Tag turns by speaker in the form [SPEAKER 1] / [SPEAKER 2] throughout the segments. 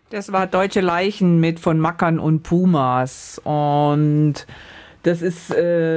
[SPEAKER 1] Das war Deutsche Leichen mit von Mackern und Pumas. Und das ist,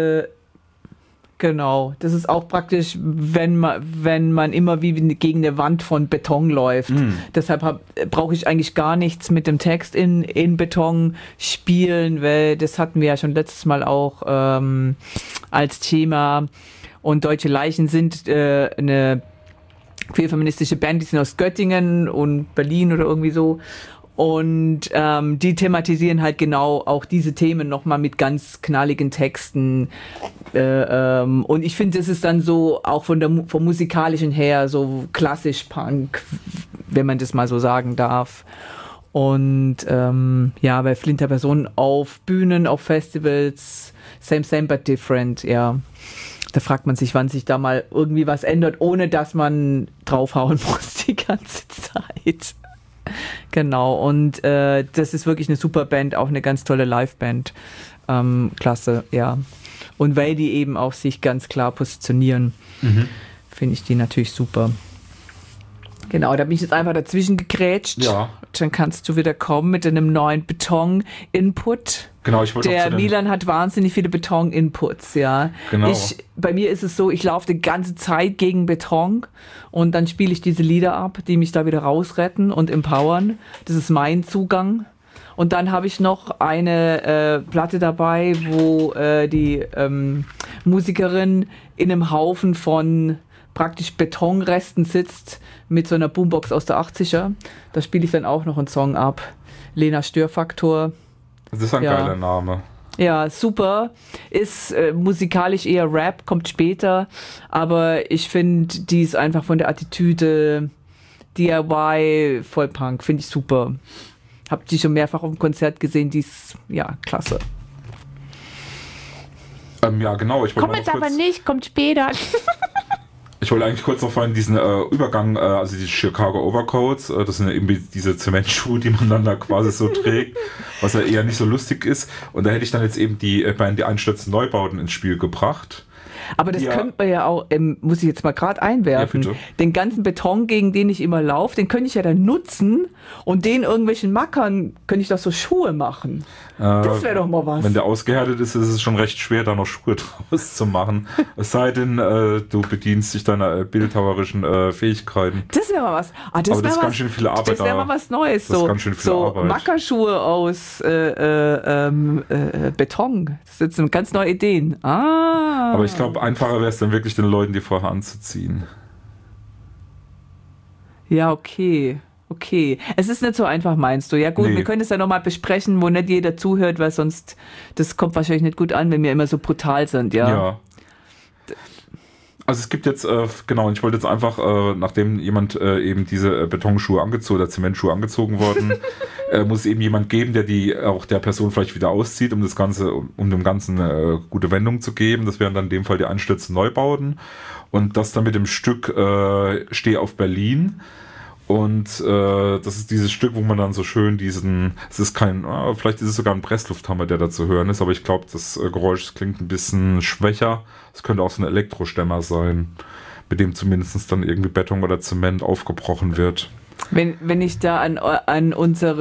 [SPEAKER 1] genau, das ist auch praktisch, wenn man immer wie gegen eine Wand von Beton läuft. Deshalb brauche ich eigentlich gar nichts mit dem Text in Beton spielen, weil das hatten wir ja schon letztes Mal auch als Thema. Und Deutsche Leichen sind eine queer-feministische Band, die sind aus Göttingen und Berlin oder irgendwie so. Und die thematisieren halt genau auch diese Themen nochmal mit ganz knalligen Texten. Und ich finde, das ist dann so auch vom musikalischen her so klassisch Punk, wenn man das mal so sagen darf. Und ja, bei Flinter Person auf Bühnen, auf Festivals, same but different, ja. Da fragt man sich, wann sich da mal irgendwie was ändert, ohne dass man draufhauen muss die ganze Zeit. Genau, und das ist wirklich eine super Band, auch eine ganz tolle Liveband. Klasse, ja. Und weil die eben auch sich ganz klar positionieren, finde ich die natürlich super. Genau, da bin ich jetzt einfach dazwischen gegrätscht. Ja. Dann kannst du wieder kommen mit einem neuen Beton-Input.
[SPEAKER 2] Genau, ich wollte
[SPEAKER 1] Der Milan hat wahnsinnig viele Beton-Inputs, ja.
[SPEAKER 2] Genau.
[SPEAKER 1] Bei mir ist es so, ich laufe die ganze Zeit gegen Beton und dann spiele ich diese Lieder ab, die mich da wieder rausretten und empowern. Das ist mein Zugang. Und dann habe ich noch eine Platte dabei, wo die Musikerin in einem Haufen von praktisch Betonresten sitzt mit so einer Boombox aus der 80er. Da spiele ich dann auch noch einen Song ab. Lena Störfaktor.
[SPEAKER 2] Das ist ein geiler Name.
[SPEAKER 1] Ja, super. Ist musikalisch eher Rap, kommt später. Aber ich finde, die ist einfach von der Attitüde DIY, voll Punk. Finde ich super. Hab die schon mehrfach auf dem Konzert gesehen. Die ist, ja, klasse.
[SPEAKER 2] Ja, genau.
[SPEAKER 1] Kommt jetzt aber nicht, kommt später.
[SPEAKER 2] Ich wollte eigentlich kurz noch vorhin diesen Übergang, also die Chicago Overcoats, das sind ja eben diese Zementschuhe, die man dann da quasi so trägt, was ja eher nicht so lustig ist. Und da hätte ich dann jetzt eben die Einstürzen Neubauten ins Spiel gebracht.
[SPEAKER 1] Aber das könnte man ja auch, muss ich jetzt mal gerade einwerfen, den ganzen Beton, gegen den ich immer laufe, den könnte ich ja dann nutzen und den irgendwelchen Mackern könnte ich doch so Schuhe machen. Das wäre doch mal was.
[SPEAKER 2] Wenn der ausgehärtet ist, ist es schon recht schwer, da noch Schuhe draus zu machen. Es sei denn, du bedienst dich deiner bildhauerischen Fähigkeiten.
[SPEAKER 1] Das wäre mal was.
[SPEAKER 2] Aber das ist ganz schön viel Arbeit.
[SPEAKER 1] Das wäre mal was Neues.
[SPEAKER 2] Das ist ganz schön viel Arbeit.
[SPEAKER 1] Mackerschuhe aus Beton. Das sind ganz neue Ideen.
[SPEAKER 2] Aber ich glaube, einfacher wäre es dann wirklich, den Leuten die vorher anzuziehen.
[SPEAKER 1] Ja, okay. Es ist nicht so einfach, meinst du? Ja gut, wir können es ja nochmal besprechen, wo nicht jeder zuhört, weil sonst, das kommt wahrscheinlich nicht gut an, wenn wir immer so brutal sind, ja.
[SPEAKER 2] Also es gibt jetzt, genau, ich wollte jetzt einfach, nachdem jemand eben diese Betonschuhe angezogen oder Zementschuhe angezogen worden, muss es eben jemand geben, der die auch der Person vielleicht wieder auszieht, um dem Ganzen eine gute Wendung zu geben. Das wären dann in dem Fall die Einstürzen Neubauten. Und das dann mit dem Stück Steh auf Berlin. Und das ist dieses Stück, wo man dann so schön es ist vielleicht ist es sogar ein Presslufthammer, der da zu hören ist, aber ich glaube, das Geräusch klingt ein bisschen schwächer. Es könnte auch so ein Elektrostemmer sein, mit dem zumindest dann irgendwie Beton oder Zement aufgebrochen wird.
[SPEAKER 1] Wenn ich da an eine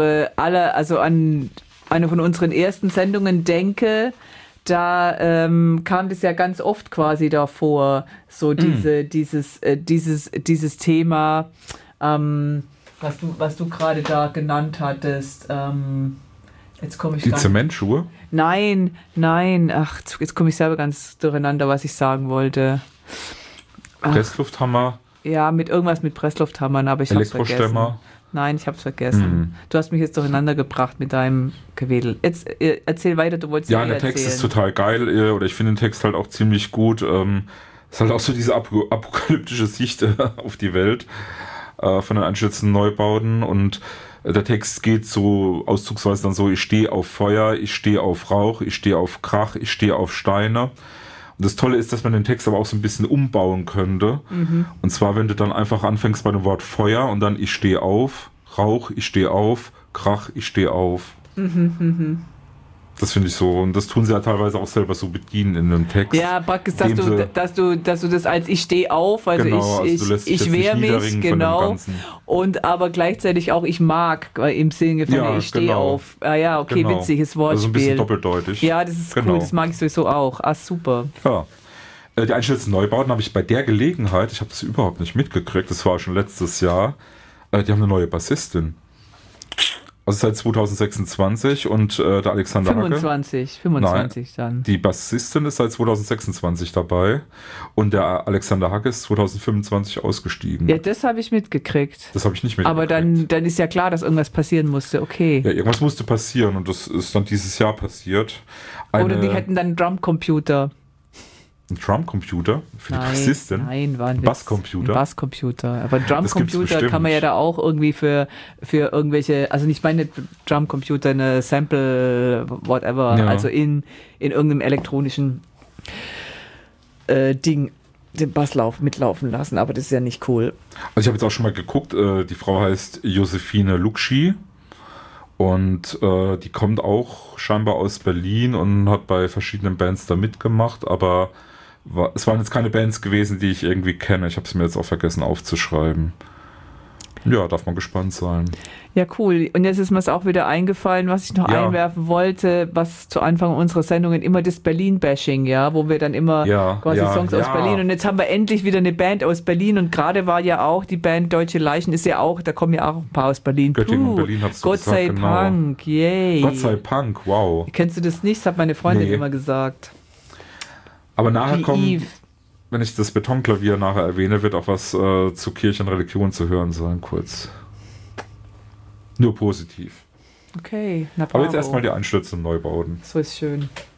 [SPEAKER 1] von unseren ersten Sendungen denke, da kam das ja ganz oft quasi davor, so dieses Thema, was du gerade da genannt hattest. Jetzt komme ich
[SPEAKER 2] die Zementschuhe?
[SPEAKER 1] Nein. Ach, jetzt komme ich selber ganz durcheinander, was ich sagen wollte.
[SPEAKER 2] Presslufthammer?
[SPEAKER 1] Ja, irgendwas mit Presslufthammern, aber ich habe es vergessen. Nein, ich habe es vergessen. Du hast mich jetzt durcheinander gebracht mit deinem Gewedel. Jetzt erzähl weiter, du wolltest
[SPEAKER 2] ja der Text ist total geil, oder ich finde den Text halt auch ziemlich gut. Ist halt auch so diese apokalyptische Sicht auf die Welt von den einstürzenden Neubauten, und der Text geht so auszugsweise dann so: Ich stehe auf Feuer, ich stehe auf Rauch, ich stehe auf Krach, ich stehe auf Steine. Und das Tolle ist, dass man den Text aber auch so ein bisschen umbauen könnte. Und zwar, wenn du dann einfach anfängst bei dem Wort Feuer und dann ich stehe auf, Rauch, ich stehe auf, Krach, ich stehe auf. Das finde ich so. Und das tun sie ja teilweise auch selber so bedienen in einem Text.
[SPEAKER 1] Ja, praktisch, dass du das als ich stehe auf, also
[SPEAKER 2] genau,
[SPEAKER 1] ich wehre mich, genau. Und aber gleichzeitig auch ich mag, im Sinne von ich stehe auf. Ah ja, okay, witziges Wortspiel.
[SPEAKER 2] Also ein bisschen doppeldeutig.
[SPEAKER 1] Ja, das ist cool, das mag ich sowieso auch. Ah, super.
[SPEAKER 2] Ja. Die einstellenden Neubauten habe ich bei der Gelegenheit, ich habe das überhaupt nicht mitgekriegt, das war schon letztes Jahr, die haben eine neue Bassistin. Also seit 2026 und der Alexander
[SPEAKER 1] 25 dann.
[SPEAKER 2] Die Bassistin ist seit 2026 dabei und der Alexander Hacke ist 2025 ausgestiegen.
[SPEAKER 1] Ja, das habe ich mitgekriegt.
[SPEAKER 2] Das habe ich nicht mitgekriegt.
[SPEAKER 1] Aber dann ist ja klar, dass irgendwas passieren musste, okay.
[SPEAKER 2] Ja, irgendwas musste passieren und das ist dann dieses Jahr passiert.
[SPEAKER 1] Oder die hätten dann einen Drumcomputer.
[SPEAKER 2] Ein Drumcomputer für die Bassistin?
[SPEAKER 1] Nein, war ein
[SPEAKER 2] Basscomputer.
[SPEAKER 1] Basscomputer. Aber Drumcomputer kann man ja da auch irgendwie für irgendwelche, also nicht meine Drumcomputer, eine Sample, whatever, also in irgendeinem elektronischen Ding den Basslauf mitlaufen lassen, aber das ist ja nicht cool.
[SPEAKER 2] Also ich habe jetzt auch schon mal geguckt, die Frau heißt Josephine Lukschi und die kommt auch scheinbar aus Berlin und hat bei verschiedenen Bands da mitgemacht, aber es waren jetzt keine Bands gewesen, die ich irgendwie kenne. Ich habe es mir jetzt auch vergessen aufzuschreiben. Ja, darf man gespannt sein.
[SPEAKER 1] Ja, cool. Und jetzt ist mir es auch wieder eingefallen, was ich noch einwerfen wollte, was zu Anfang unserer Sendungen immer das Berlin-Bashing, ja, wo wir dann immer quasi Songs aus Berlin und jetzt haben wir endlich wieder eine Band aus Berlin und gerade war ja auch die Band Deutsche Leichen, ist ja auch, da kommen ja auch ein paar aus Berlin.
[SPEAKER 2] Göttingen und Berlin hat's
[SPEAKER 1] Gott
[SPEAKER 2] gesagt,
[SPEAKER 1] sei Punk, yay.
[SPEAKER 2] Gott sei Punk, wow.
[SPEAKER 1] Kennst du das nicht? Das hat meine Freundin immer gesagt.
[SPEAKER 2] Aber nachher kommt, wenn ich das Betonklavier nachher erwähne, wird auch was zu Kirche und Religion zu hören sein, kurz. Nur positiv.
[SPEAKER 1] Okay,
[SPEAKER 2] aber jetzt erstmal die Einstürze und Neubauten.
[SPEAKER 1] So ist schön.